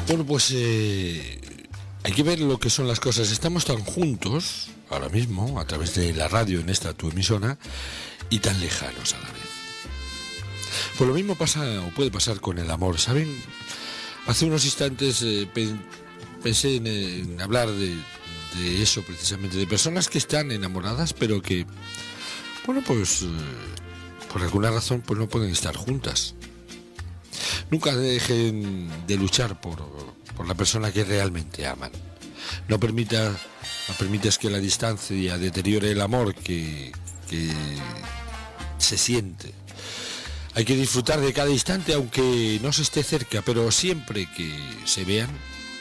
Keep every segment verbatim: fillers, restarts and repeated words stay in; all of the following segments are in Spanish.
Bueno, pues eh, hay que ver lo que son las cosas. Estamos tan juntos, ahora mismo, a través de la radio en esta tu emisora, y tan lejanos a la vez. Pues lo mismo pasa o puede pasar con el amor. ¿Saben? Hace unos instantes eh, pensé en, en hablar de, de eso precisamente, de personas que están enamoradas, pero que, bueno, pues eh, por alguna razón pues no pueden estar juntas. Nunca dejen de luchar por, por la persona que realmente aman. No permita, no permitas que la distancia deteriore el amor que, que se siente. Hay que disfrutar de cada instante aunque no se esté cerca, pero siempre que se vean,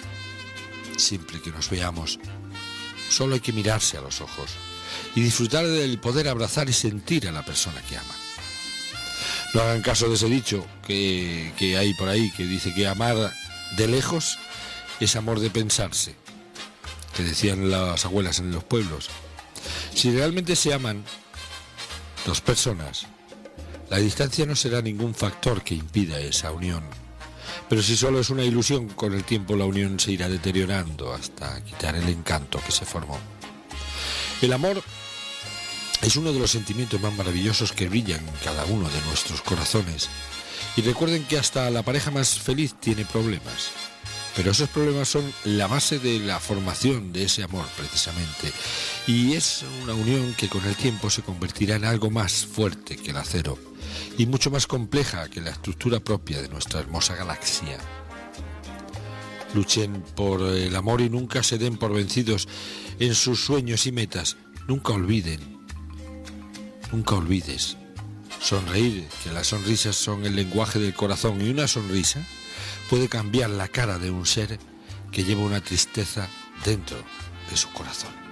siempre que nos veamos, solo hay que mirarse a los ojos y disfrutar del poder abrazar y sentir a la persona que ama. No hagan caso de ese dicho que, que hay por ahí, que dice que amar de lejos es amor de pensarse, que decían las abuelas en los pueblos. Si realmente se aman dos personas, la distancia no será ningún factor que impida esa unión. Pero si solo es una ilusión, con el tiempo la unión se irá deteriorando hasta quitar el encanto que se formó. El amor es uno de los sentimientos más maravillosos que brillan en cada uno de nuestros corazones. Y recuerden que hasta la pareja más feliz tiene problemas. Pero esos problemas son la base de la formación de ese amor, precisamente. Y es una unión que con el tiempo se convertirá en algo más fuerte que el acero y mucho más compleja que la estructura propia de nuestra hermosa galaxia. Luchen por el amor y nunca se den por vencidos en sus sueños y metas. Nunca olviden. Nunca olvides sonreír, que las sonrisas son el lenguaje del corazón, y una sonrisa puede cambiar la cara de un ser que lleva una tristeza dentro de su corazón.